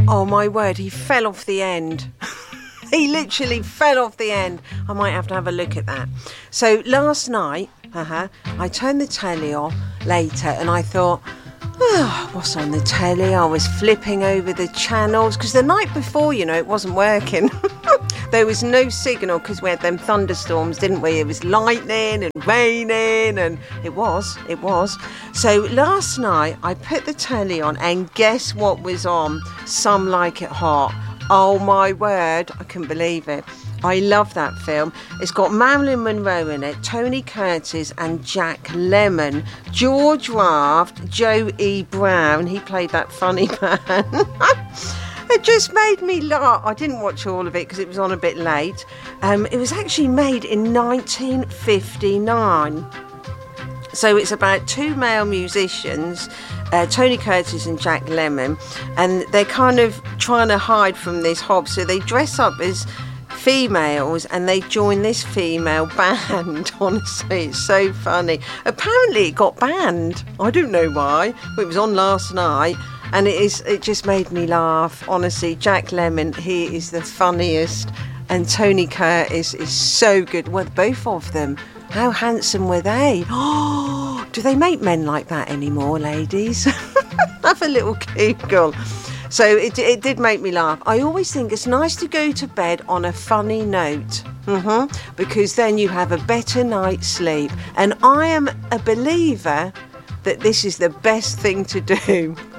Oh my word, he fell off the end. He literally fell off the end. I might have to have a look at that. So last night, I turned the telly on later and I thought, what's on the telly? I was flipping over the channels because the night before, it wasn't working. There was no signal because we had them thunderstorms, didn't we? It was lightning and raining, and it was. So last night I put the telly on and guess what was on? Some Like It Hot. Oh my word, I couldn't believe it. I love that film. It's got Marilyn Monroe in it, Tony Curtis and Jack Lemmon, George Raft, Joe E. Brown. He played that funny man. It just made me laugh. I didn't watch all of it because it was on a bit late. It was actually made in 1959. So it's about two male musicians, Tony Curtis and Jack Lemmon, and they're kind of trying to hide from this hob. So they dress up as females and they join this female band. Honestly, it's so funny. Apparently it got banned. I don't know why. It was on last night. And it just made me laugh. Honestly, Jack Lemmon, he is the funniest. And Tony Curtis is so good. Well, both of them. How handsome were they? Oh, do they make men like that anymore, ladies? Have a little Google. So it did make me laugh. I always think it's nice to go to bed on a funny note. Because then you have a better night's sleep. And I am a believer that this is the best thing to do.